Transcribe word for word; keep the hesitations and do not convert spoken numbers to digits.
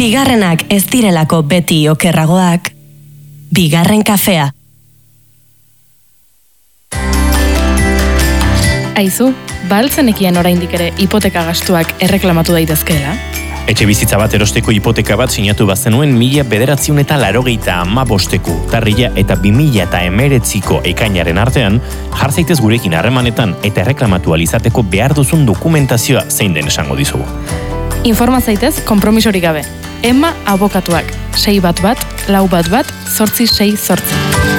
Bigarrenak ez direlako beti okerragoak. Bigarren kafea. Aizu, baltzenekien oraindik ere hipoteka gastuak erreklamatu daitezkeela? Etxe bizitza bat erosteko hipoteka bat sinatu bazenuen mila bederatziun eta larogeita amabosteku, tarrila eta bi mila eta emeretziko ekainaren artean, jarzaitez gurekin harremanetan eta erreklamatu alizateko behar duzun dokumentazioa zein den esango dizugu. Informa zaitez konpromisorik gabe. Emma abokatuak, sei bat bat, lau bat bat, zortzi sei zortzi.